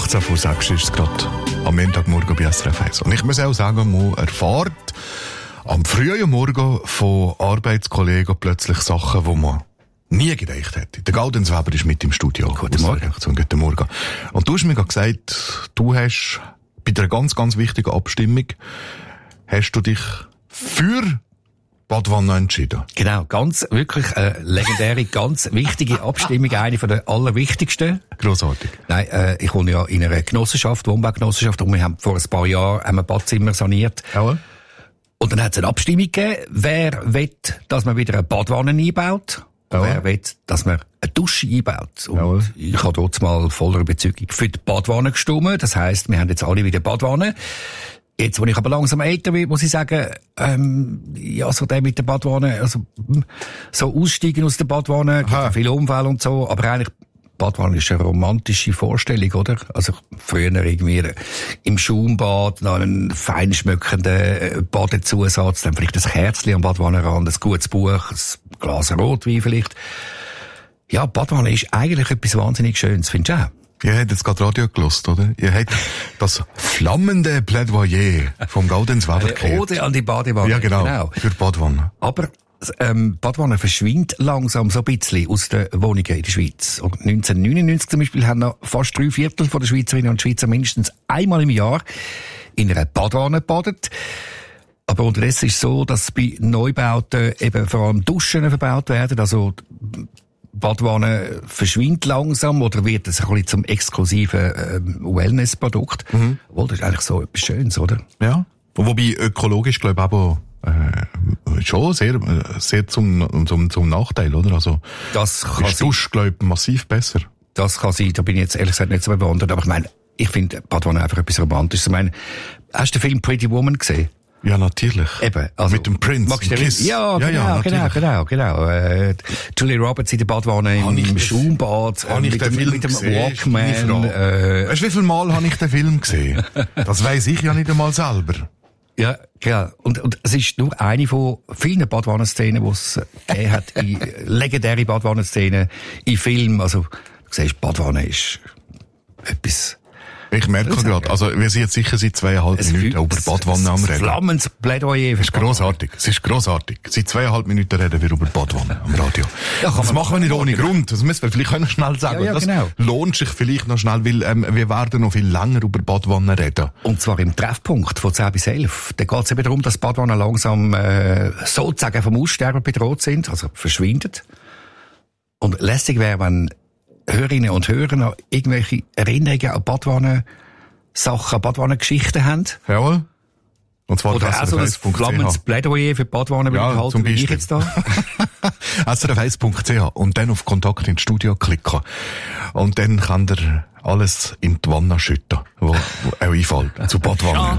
18:06 ist es gerade am Montagmorgen bei SRF 1. Und ich muss auch sagen, man erfährt am frühen Morgen von Arbeitskollegen plötzlich Sachen, die man nie gedacht hätte. Der Gaudenz Weber ist mit im Studio. Guten Morgen. Guten Morgen. Und du hast mir gerade gesagt, du hast bei einer ganz, ganz wichtigen Abstimmung, hast du dich für Badwanne entschieden. Genau, ganz, wirklich, legendäre, ganz wichtige Abstimmung, eine von der allerwichtigsten. Grossartig. Nein, ich wohne ja in einer Genossenschaft, Wohnbaugenossenschaft, und wir haben vor ein paar Jahren ein Badzimmer saniert. Ja. Und dann hat es eine Abstimmung gegeben, wer will, dass man wieder eine Badwanne einbaut, ja. Wer will, dass man eine Dusche einbaut. Und ich habe dort mal voller Überzeugung für die Badwanne gestimmt. Das heisst, wir haben jetzt alle wieder Badwanne. Jetzt, wo ich aber langsam älter werde, muss ich sagen, ja, so der mit der Badwanne, also, so aussteigen aus der Badwanne, gibt viele Unfälle und so, aber eigentlich, Badwanne ist eine romantische Vorstellung, oder? Also, früher irgendwie im Schaumbad, noch einen feinschmückenden Badezusatz, dann vielleicht ein Kerzchen am Badwannenrand, ein gutes Buch, ein Glas Rotwein vielleicht. Ja, Badwanne ist eigentlich etwas wahnsinnig Schönes, findest du auch? Ihr habt jetzt gerade Radio gelost, oder? Ihr habt das flammende Plädoyer vom Gaudenz Weber gehört. Ode an die Badewanne. Ja, genau. Für Badwanne. Aber Badwanne verschwindet langsam so ein bisschen aus den Wohnungen in der Schweiz. Und 1999 zum Beispiel haben noch fast 3/4 von der Schweizerinnen und Schweizer mindestens einmal im Jahr in einer Badwanne gebadet. Aber unterdessen ist es so, dass bei Neubauten eben vor allem Duschen verbaut werden. Also Badwanne verschwindet langsam oder wird es ein bisschen zum exklusiven Wellness-Produkt. Obwohl, das ist eigentlich so etwas Schönes, oder? Ja. Wobei ökologisch, glaube ich, aber schon sehr zum Nachteil, oder? Also, das kann ist Dusch, glaube ich, massiv besser. Das kann sein, da bin ich jetzt ehrlich gesagt nicht so bewandert, aber ich meine, ich finde Badwanne einfach etwas Romantisches. Ich meine, hast du den Film Pretty Woman gesehen? Ja, natürlich. Eben, also, mit dem Prince. Magst du Kiss? Ja, genau. Julia Roberts in der Badwanne im Schaumbad, mit dem Walkman. Weißt du, wie viel Mal habe ich den Film gesehen? Das weiss ich ja nicht einmal selber. Ja, genau. Und es ist nur eine von vielen Badwannenszenen, die es gegeben hat, legendäre Badwannenszenen in Filmen. Also, du siehst, Badwanne ist etwas. Ich merke gerade, also wir sind jetzt sicher seit 2,5 Minuten über Badwanne am Reden. Flammendes Plädoyer. Es ist grossartig. Seit 2,5 Minuten reden wir über Badwanne am Radio. Ja, das machen wir nicht ohne Grund. Das müssen wir vielleicht können schnell sagen. Ja, genau. Das lohnt sich vielleicht noch schnell, weil wir werden noch viel länger über Badwanne reden. Und zwar im Treffpunkt von 10 bis 11. Da geht es eben darum, dass Badwannen langsam sozusagen vom Aussterben bedroht sind, also verschwinden. Und lässig wäre, wenn Hörerinnen und Hörer noch irgendwelche Erinnerungen an Badwannen-Sachen, an Badwannen-Geschichten haben. Jawohl. Und zwar oder auch so ein flammendes Plädoyer für Badwannen zum Beispiel. Ich jetzt da. srf1.ch und dann auf Kontakt ins Studio klicken. Und dann könnt ihr alles in die Wanne schütten, wo auch einfällt, zu Badwanne.